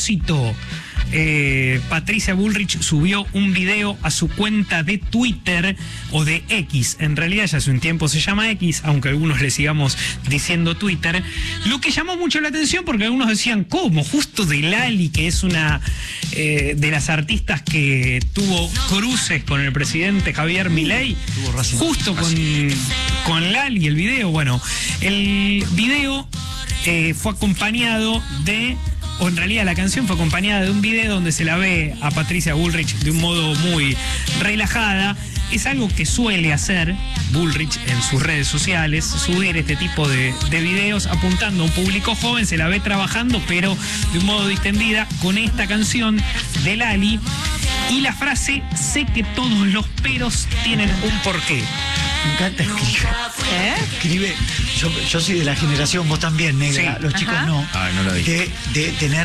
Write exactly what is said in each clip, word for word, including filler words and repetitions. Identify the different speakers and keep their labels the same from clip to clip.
Speaker 1: propósito, Eh, Patricia Bullrich subió un video a su cuenta de Twitter o de X, en realidad ya hace un tiempo se llama X, aunque algunos le sigamos diciendo Twitter, lo que llamó mucho la atención porque algunos decían, ¿cómo? Justo de Lali, que es una eh, de las artistas que tuvo cruces con el presidente Javier Milei, justo con, con Lali el video. Bueno, el video eh, fue acompañado de... o en realidad la canción fue acompañada de un video donde se la ve a Patricia Bullrich de un modo muy relajada. Es algo que suele hacer Bullrich en sus redes sociales, subir este tipo de, de videos apuntando a un público joven. Se la ve trabajando, pero de un modo distendida, con esta canción de Lali. Y la frase, sé que todos los peros tienen un porqué.
Speaker 2: Me encanta escribir. ¿Eh? Escribe. Yo, yo soy de la generación, vos también, negra. Sí. Los chicos Ajá. no.
Speaker 3: Ah, no lo vi.
Speaker 2: De, de tener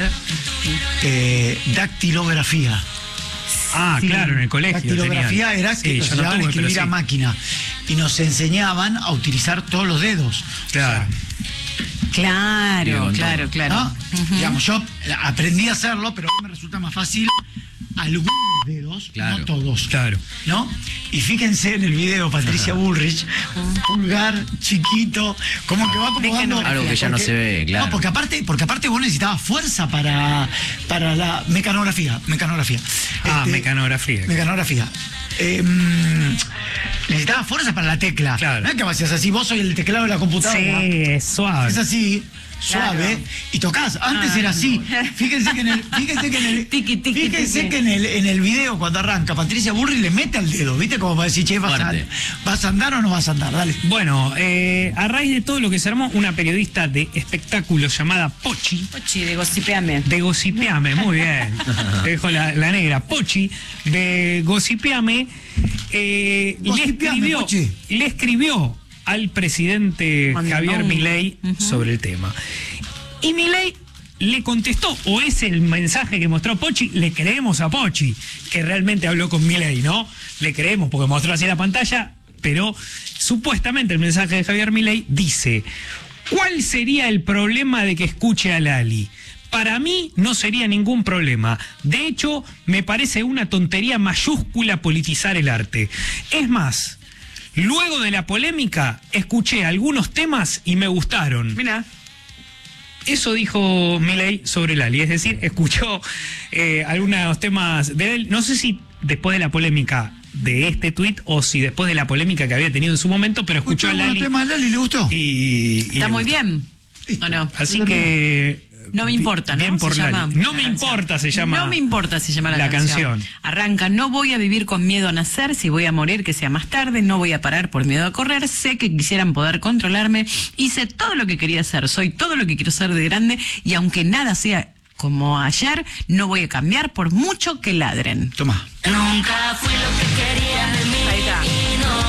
Speaker 2: eh, dactilografía.
Speaker 1: Ah, sí. Claro, en el colegio.
Speaker 2: Dactilografía
Speaker 1: tenían.
Speaker 2: era que
Speaker 1: sí,
Speaker 2: nos
Speaker 1: no
Speaker 2: enseñaban
Speaker 1: tuve,
Speaker 2: a escribir
Speaker 1: sí.
Speaker 2: a máquina. Y nos enseñaban a utilizar todos los dedos.
Speaker 1: Claro.
Speaker 2: O sea,
Speaker 4: claro, claro, claro.
Speaker 2: ¿no? Uh-huh. Digamos, yo aprendí a hacerlo, pero me resulta más fácil algunos dedos, claro. no todos.
Speaker 1: Claro.
Speaker 2: ¿No? Y fíjense en el video, Patricia Bullrich, un pulgar chiquito, como que va acomodando.
Speaker 3: Algo que ya porque, no se ve, claro.
Speaker 2: No, porque aparte, porque aparte vos necesitabas fuerza para, para la mecanografía. Mecanografía.
Speaker 1: Ah,
Speaker 2: este,
Speaker 1: mecanografía.
Speaker 2: Mecanografía. Eh, necesitaba fuerza para la tecla.
Speaker 1: Claro.
Speaker 2: No es que vayas así, vos soy el teclado de la computadora.
Speaker 1: Sí, es suave.
Speaker 2: Es así. Suave, claro. Y tocás. Antes ah, era así. Fíjense que en el, fíjense que en el, tiki, tiki, fíjense tiki. que en el, en el video cuando arranca Patricia Bullrich le mete al dedo, ¿viste? Como para decir, che, ¿vas a, ¿vas a andar o no vas a andar? Dale.
Speaker 1: Bueno, eh, a raíz de todo lo que se armó, una periodista de espectáculos llamada Pochi.
Speaker 4: Pochi, de Gossipeame.
Speaker 1: De Gossipeame, muy bien. Te dejo la, la negra. Pochi, de Gossipeame, eh, le escribió, Pochi. le escribió al presidente Cuando Javier no. Milei uh-huh. sobre el tema. Y Milei le contestó, o es el mensaje que mostró Pochi, le creemos a Pochi, que realmente habló con Milei, ¿no? Le creemos porque mostró así la pantalla, pero supuestamente el mensaje de Javier Milei dice, ¿cuál sería el problema de que escuche a Lali? Para mí no sería ningún problema. De hecho, me parece una tontería mayúscula politizar el arte. Es más, luego de la polémica, escuché algunos temas y me gustaron.
Speaker 4: Mira.
Speaker 1: Eso dijo Milei sobre Lali, es decir, escuchó eh, algunos temas de él. No sé si después de la polémica de este tuit o si después de la polémica que había tenido en su momento, pero escuchó a Lali.
Speaker 2: Tema de Lali, ¿le gustó?
Speaker 1: Y, y
Speaker 4: Está muy bien. ¿O no?
Speaker 1: Así que...
Speaker 4: No me importa, ¿no?
Speaker 1: Bien por
Speaker 4: se llama
Speaker 1: No me importa, se llama.
Speaker 4: No me importa, se llama la,
Speaker 1: la canción.
Speaker 4: canción. Arranca, no voy a vivir con miedo a nacer, si voy a morir que sea más tarde, no voy a parar por miedo a correr, sé que quisieran poder controlarme, hice todo lo que quería hacer, soy todo lo que quiero ser de grande y aunque nada sea como ayer, no voy a cambiar por mucho que ladren.
Speaker 2: Toma.
Speaker 5: Nunca fui lo que quería de mí.
Speaker 4: Ahí está.
Speaker 5: Y no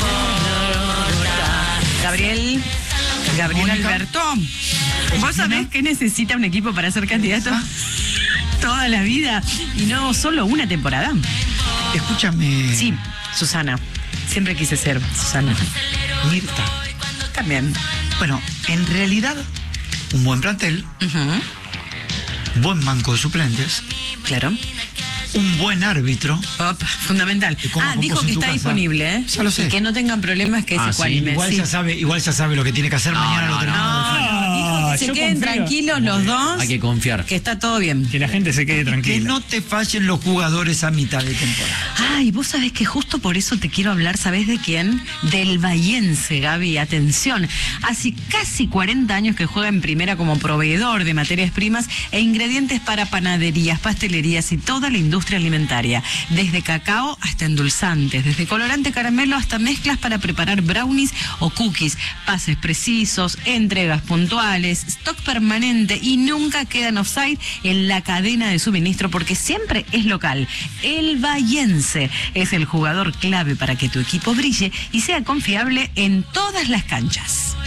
Speaker 5: me importa.
Speaker 4: Gabriel. Gabriel
Speaker 2: Mónica.
Speaker 4: Alberto, ¿vos sabés que necesita un equipo para ser candidato? Toda la vida y no solo una temporada.
Speaker 2: Escúchame.
Speaker 4: Sí, Susana. Siempre quise ser Susana.
Speaker 2: Mirta.
Speaker 4: También.
Speaker 2: Bueno, en realidad, un buen plantel, uh-huh. buen banco de suplentes.
Speaker 4: Claro.
Speaker 2: Un buen árbitro.
Speaker 4: Opa, fundamental. Ah, dijo que está casa. disponible, ¿eh?
Speaker 2: Ya lo sé.
Speaker 4: Y que no tengan problemas que
Speaker 2: ah,
Speaker 4: se cualime.
Speaker 2: Sí. Igual,
Speaker 4: sí.
Speaker 2: ya sabe, igual ya sabe lo que tiene que hacer. No, mañana
Speaker 4: no,
Speaker 2: lo tenemos.
Speaker 4: No, no, dijo que se
Speaker 1: yo
Speaker 4: queden
Speaker 1: confío.
Speaker 4: tranquilos los dos.
Speaker 3: Hay que confiar.
Speaker 4: Que está todo bien.
Speaker 1: Que la gente se quede tranquila.
Speaker 2: Que no te fallen los jugadores a mitad de temporada.
Speaker 4: Ay, vos sabés que justo por eso te quiero hablar, ¿sabés de quién? Del Bahiense, Gaby. Atención. Hace casi cuarenta años que juega en primera como proveedor de materias primas e ingredientes para panaderías, pastelerías y toda la industria alimentaria. Desde cacao hasta endulzantes, desde colorante caramelo hasta mezclas para preparar brownies o cookies, pases precisos, entregas puntuales, stock permanente y nunca quedan offside en la cadena de suministro porque siempre es local. El Bahiense es el jugador clave para que tu equipo brille y sea confiable en todas las canchas.